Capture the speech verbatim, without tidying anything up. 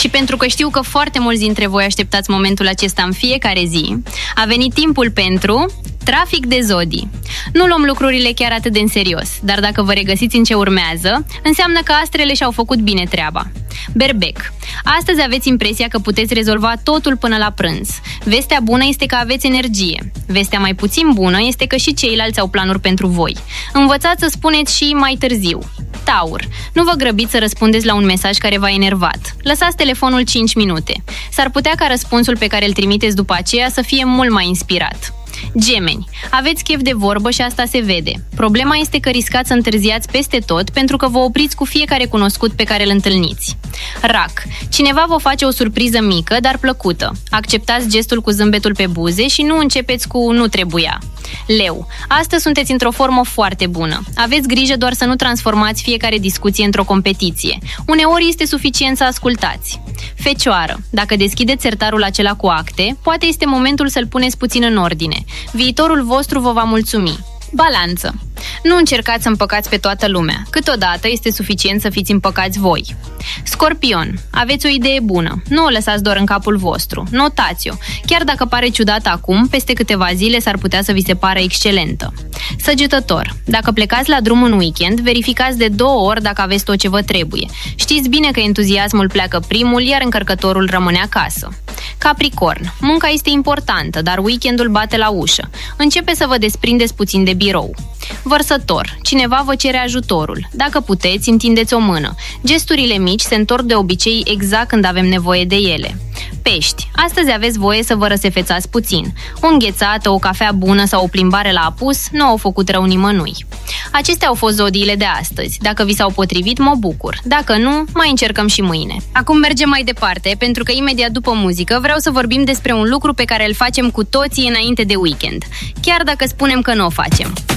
Și pentru că știu că foarte mulți dintre voi așteptați momentul acesta în fiecare zi, a venit timpul pentru trafic de zodii. Nu luăm lucrurile chiar atât de în serios, dar dacă vă regăsiți în ce urmează, înseamnă că astrele și-au făcut bine treaba. Berbec. Astăzi aveți impresia că puteți rezolva totul până la prânz. Vestea bună este că aveți energie. Vestea mai puțin bună este că și ceilalți au planuri pentru voi. Învățați să spuneți și mai târziu. Taur. Nu vă grăbiți să răspundeți la un mesaj care v-a enervat. Lăsați telefonul cinci minute. S-ar putea ca răspunsul pe care îl trimiteți după aceea să fie mult mai inspirat. Gemeni. Aveți chef de vorbă și asta se vede. Problema este că riscați să întârziați peste tot pentru că vă opriți cu fiecare cunoscut pe care îl întâlniți. Rac. Cineva vă face o surpriză mică, dar plăcută. Acceptați gestul cu zâmbetul pe buze și nu începeți cu nu trebuia. Leu. Astăzi sunteți într-o formă foarte bună. Aveți grijă doar să nu transformați fiecare discuție într-o competiție. Uneori este suficient să ascultați. Fecioară. Dacă deschideți sertarul acela cu acte, poate este momentul să-l puneți puțin în ordine. Viitorul vostru vă va mulțumi. Balanță. Nu încercați să împăcați pe toată lumea. Câteodată este suficient să fiți împăcați voi. Scorpion. Aveți o idee bună. Nu o lăsați doar în capul vostru. Notați-o. Chiar dacă pare ciudată acum, peste câteva zile s-ar putea să vi se pară excelentă. Săgetător. Dacă plecați la drum în weekend, verificați de două ori dacă aveți tot ce vă trebuie. Știți bine că entuziasmul pleacă primul, iar încărcătorul rămâne acasă. Capricorn. Munca este importantă, dar weekendul bate la ușă. Începe să vă desprindeți puțin de birou. Vărsător. Cineva vă cere ajutorul. Dacă puteți, întindeți o mână. Gesturile mici se întorc de obicei exact când avem nevoie de ele. Pești. Astăzi aveți voie să vă răsefețați puțin. O înghețată, o cafea bună sau o plimbare la apus nu au făcut rău nimănui. Acestea au fost zodiile de astăzi. Dacă vi s-au potrivit, mă bucur. Dacă nu, mai încercăm și mâine. Acum mergem mai departe, pentru că imediat după muzică vreau să vorbim despre un lucru pe care îl facem cu toții înainte de weekend. Chiar dacă spunem că nu o facem.